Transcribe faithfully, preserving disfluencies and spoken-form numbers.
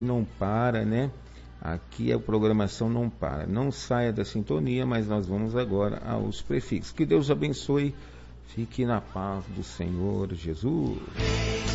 não para, né? Aqui a programação não para. Não saia da sintonia, mas nós vamos agora aos prefixos. Que Deus abençoe. Fique na paz do Senhor Jesus.